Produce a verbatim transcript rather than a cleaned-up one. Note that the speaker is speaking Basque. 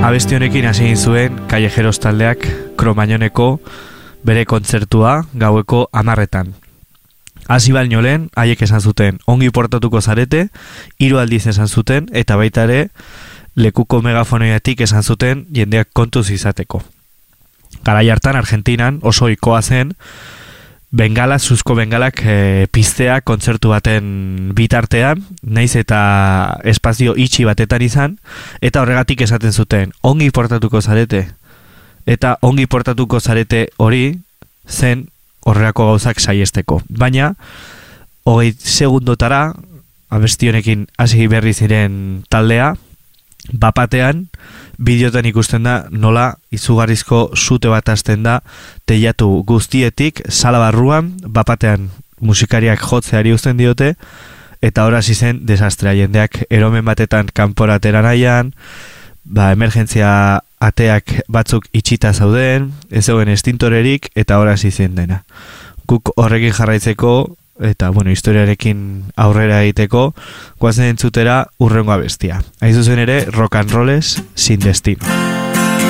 Abesti honekin hasi egin zuen Callejeros taldeak Kromañoneko bere kontzertua gaueko hamarretan. Hasi baino lehen, haiek esan zuten, ongi portatuko zarete, hiru aldiz esan zuten, eta baita ere, lekuko megafonoiatik esan zuten jendeak kontuz izateko. Garai hartan, Argentinan oso ohikoa zen, bengala, zuzko bengalak e, piztea kontzertu baten bitartean, naiz eta espazio itxi batetan izan, eta horregatik esaten zuten, ongi portatuko zarete, eta ongi portatuko zarete hori zen horrelako gauzak saiesteko. Baina, hogei segundotara, abesti honekin hasi berri ziren taldea, bapatean, bideotan ikusten da nola izugarrizko sute bat hasten da teilatu guztietik, sala barruan, bapatean musikariak jotzeari uzten diote, eta hor hasi zen desastrea, jendeak eromen batetan kanpora atera nahian, ba, emergentzia ateak batzuk itxita zauden, ez zegoen estintorerik, eta hor hasi zen dena. Guk horrekin jarraitzeko, eta, bueno, historiarekin aurrera egiteko, guazen entzutera urrengo abestia. Hain zuzen ere, rock and rolles sin destino.